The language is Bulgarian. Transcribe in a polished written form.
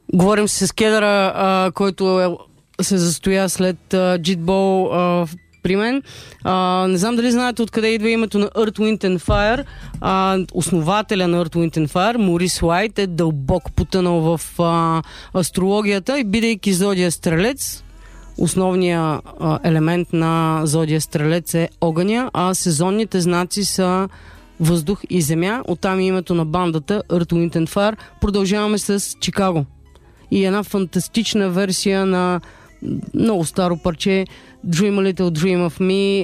Говорим с кедъра, който се застоя след Джитбол при мен. Не знам дали знаете откъде идва името на Earth, Wind and Fire. Основателя на Earth, Wind and Fire, Морис Уайт, е дълбоко потънал в астрологията и бидейки зодия Стрелец, основният елемент на зодия Стрелец е огъня, а сезонните знаци са въздух и земя. Оттам името на бандата Earth, Wind and Fire. Продължаваме с Чикаго. И една фантастична версия на много старо парче Dream a Little Dream of Me,